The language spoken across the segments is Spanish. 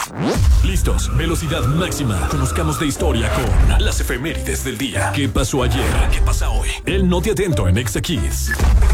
Listos, velocidad máxima. Conozcamos de historia con las efemérides del día. ¿Qué pasó ayer? ¿Qué pasa hoy? El No Te Atento en Exa Kids.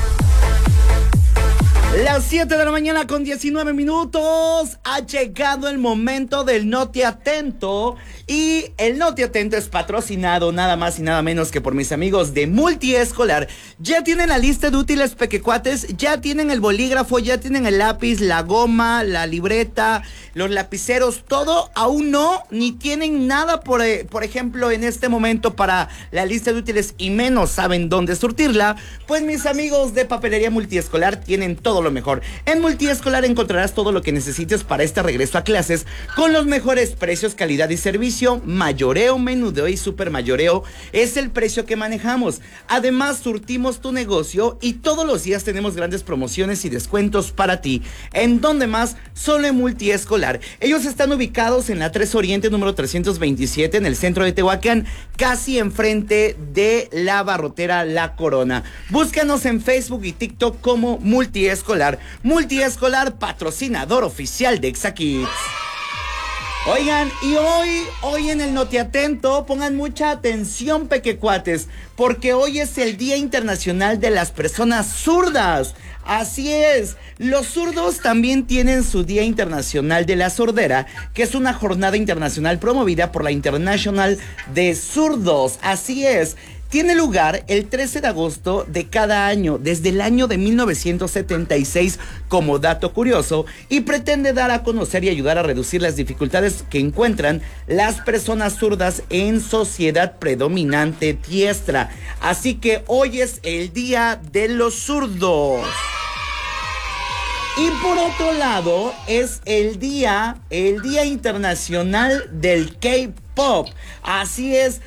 Las 7 de la mañana con 19 minutos. Ha llegado el momento del No Te Atento. Y el No Te Atento es patrocinado nada más y nada menos que por mis amigos de Multiescolar. Ya tienen la lista de útiles pequecuates, ya tienen el bolígrafo, ya tienen el lápiz, la goma, la libreta, los lapiceros, todo aún no, ni tienen nada por ejemplo en este momento para la lista de útiles y menos saben dónde surtirla. Pues mis amigos de Papelería Multiescolar tienen todo lo mejor. En Multiescolar encontrarás todo lo que necesites para este regreso a clases con los mejores precios, calidad y servicio. Mayoreo, menudeo y super mayoreo es el precio que manejamos. Además, surtimos tu negocio y todos los días tenemos grandes promociones y descuentos para ti. ¿En dónde más? Solo en Multiescolar. Ellos están ubicados en la 3 Oriente número 327 en el centro de Tehuacán, casi enfrente de la barrotera La Corona. Búscanos en Facebook y TikTok como Multiescolar. Multiescolar, patrocinador oficial de Exa Kids. Oigan, y hoy en el No Te Atento, pongan mucha atención, pequecuates, porque hoy es el Día Internacional de las Personas Zurdas. Así es, los zurdos también tienen su Día Internacional de la Sordera, que es una jornada internacional promovida por la International de Zurdos. Así es. Tiene lugar el 13 de agosto de cada año, desde el año de 1976, como dato curioso, y pretende dar a conocer y ayudar a reducir las dificultades que encuentran las personas zurdas en sociedad predominante diestra. Así que hoy es el Día de los Zurdos. Y por otro lado, es el Día Internacional del K-Pop. Así es,